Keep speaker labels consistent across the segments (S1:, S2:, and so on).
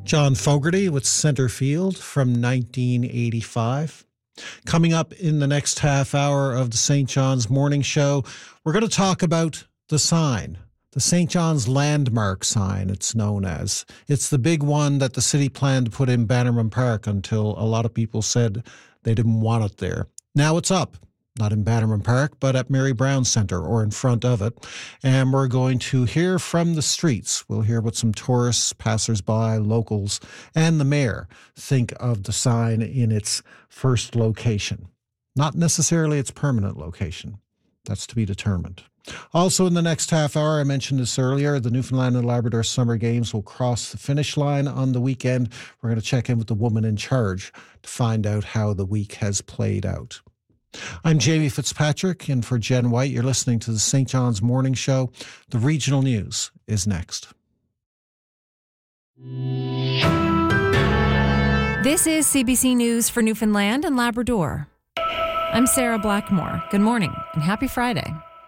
S1: John Fogerty with Center Field from 1985. Coming up in the next half hour of the St. John's Morning Show, we're going to talk about the sign, the St. John's Landmark sign, it's known as. It's the big one that the city planned to put in Bannerman Park until a lot of people said they didn't want it there. Now it's up. Not in Bannerman Park, but at Mary Brown Centre or in front of it. And we're going to hear from the streets. We'll hear what some tourists, passers-by, locals, and the mayor think of the sign in its first location. Not necessarily its permanent location. That's to be determined. Also in the next half hour, I mentioned this earlier, the Newfoundland and Labrador Summer Games will cross the finish line on the weekend. We're going to check in with the woman in charge to find out how the week has played out. I'm Jamie Fitzpatrick, and for Jen White, you're listening to the St. John's Morning Show. The regional news is next.
S2: This is CBC News for Newfoundland and Labrador. I'm Sarah Blackmore. Good morning and happy Friday.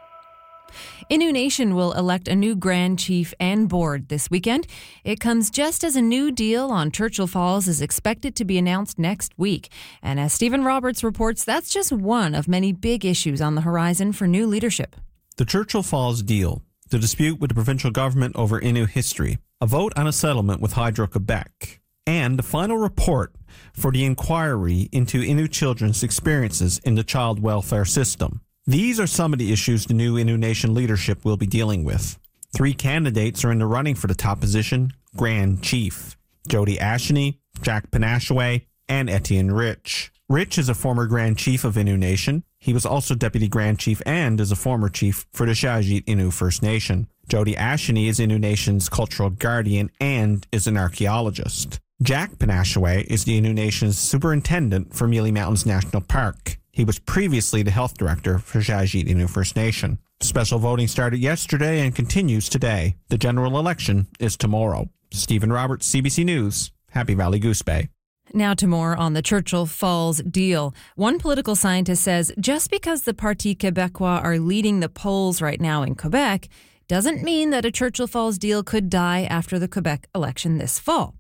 S2: Innu Nation will elect a new Grand Chief and board this weekend. It comes just as a new deal on Churchill Falls is expected to be announced next week. And as Stephen Roberts reports, that's just one of many big issues on the horizon for new leadership.
S3: The Churchill Falls deal, the dispute with the provincial government over Innu history, a vote on a settlement with Hydro-Quebec, and the final report for the inquiry into Innu children's experiences in the child welfare system. These are some of the issues the new Innu Nation leadership will be dealing with. 3 candidates are in the running for the top position, Grand Chief: Jody Asheny, Jack Panashaway, and Etienne Rich. Rich is a former Grand Chief of Innu Nation. He was also Deputy Grand Chief and is a former chief for the Shawjeet Innu First Nation. Jody Asheny is Innu Nation's cultural guardian and is an archaeologist. Jack Panashaway is the Innu Nation's superintendent for Mealy Mountains National Park. He was previously the health director for Shawjeet Innu First Nation. Special voting started yesterday and continues today. The general election is tomorrow. Stephen Roberts, CBC News, Happy Valley Goose Bay.
S2: Now to more on the Churchill Falls deal. One political scientist says just because the Parti Québécois are leading the polls right now in Quebec doesn't mean that a Churchill Falls deal could die after the Quebec election this fall.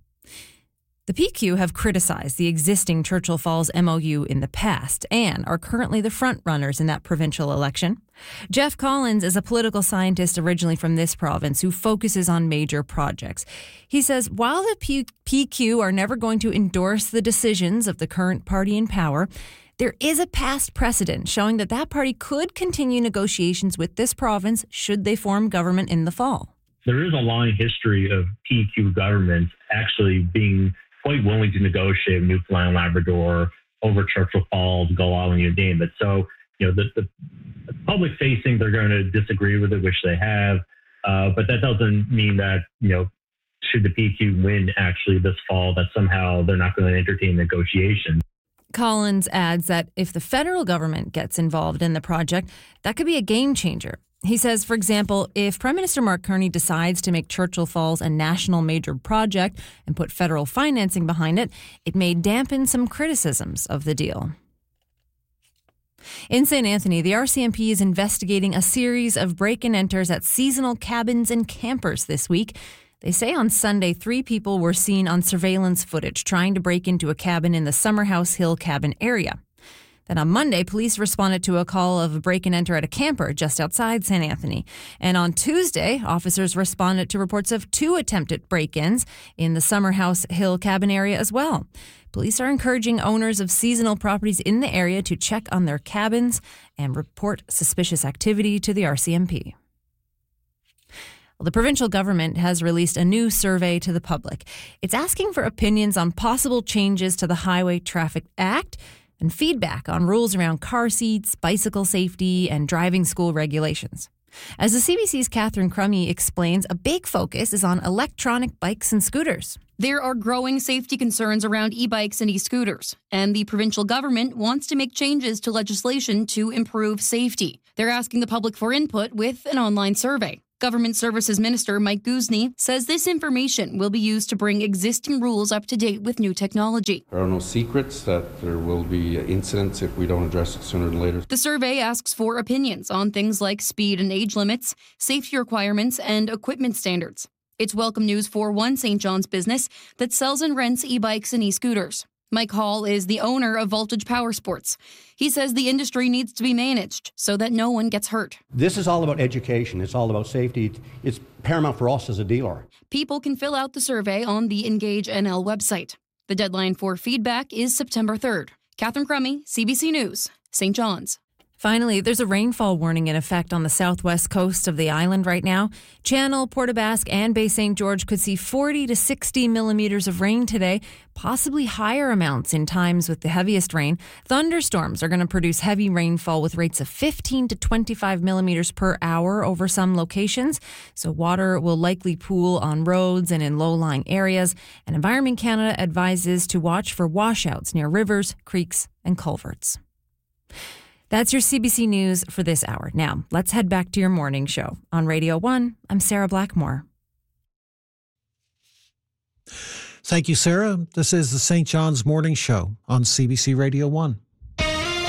S2: The PQ have criticized the existing Churchill Falls MOU in the past and are currently the front-runners in that provincial election. Jeff Collins is a political scientist originally from this province who focuses on major projects. He says while the PQ are never going to endorse the decisions of the current party in power, there is a past precedent showing that that party could continue negotiations with this province should they form government in the fall.
S4: There is a long history of PQ governments actually being quite willing to negotiate with Newfoundland and Labrador over Churchill Falls, Gull Island, you name it. So, the public facing, they're going to disagree with it, which they have. But that doesn't mean that, should the PQ win actually this fall, that somehow they're not going to entertain negotiations.
S2: Collins adds that if the federal government gets involved in the project, that could be a game changer. He says, for example, if Prime Minister Mark Carney decides to make Churchill Falls a national major project and put federal financing behind it, it may dampen some criticisms of the deal. In St. Anthony, the RCMP is investigating a series of break-and-enters at seasonal cabins and campers this week. They say on Sunday, 3 people were seen on surveillance footage trying to break into a cabin in the Summerhouse Hill cabin area. Then on Monday, police responded to a call of a break-and-enter at a camper just outside St. Anthony. And on Tuesday, officers responded to reports of 2 attempted break-ins in the Summerhouse Hill cabin area as well. Police are encouraging owners of seasonal properties in the area to check on their cabins and report suspicious activity to the RCMP. Well, the provincial government has released a new survey to the public. It's asking for opinions on possible changes to the Highway Traffic Act and feedback on rules around car seats, bicycle safety, and driving school regulations. As the CBC's Catherine Crummy explains, a big focus is on electronic bikes and scooters.
S5: There are growing safety concerns around e-bikes and e-scooters, and the provincial government wants to make changes to legislation to improve safety. They're asking the public for input with an online survey. Government Services Minister Mike Guzny says this information will be used to bring existing rules up to date with new technology.
S6: There are no secrets that there will be incidents if we don't address it sooner than later.
S5: The survey asks for opinions on things like speed and age limits, safety requirements, and equipment standards. It's welcome news for one St. John's business that sells and rents e-bikes and e-scooters. Mike Hall is the owner of Voltage Power Sports. He says the industry needs to be managed so that no one gets hurt.
S7: This is all about education. It's all about safety. It's paramount for us as a dealer.
S5: People can fill out the survey on the Engage NL website. The deadline for feedback is September 3rd. Catherine Crummy, CBC News, St. John's.
S2: Finally, there's a rainfall warning in effect on the southwest coast of the island right now. Channel, Port aux Basques, and Bay St. George could see 40 to 60 millimeters of rain today, possibly higher amounts in times with the heaviest rain. Thunderstorms are going to produce heavy rainfall with rates of 15 to 25 millimeters per hour over some locations. So water will likely pool on roads and in low-lying areas. And Environment Canada advises to watch for washouts near rivers, creeks, and culverts. That's your CBC News for this hour. Now, let's head back to your morning show. On Radio 1, I'm Sarah Blackmore.
S1: Thank you, Sarah. This is the St. John's Morning Show on CBC Radio 1.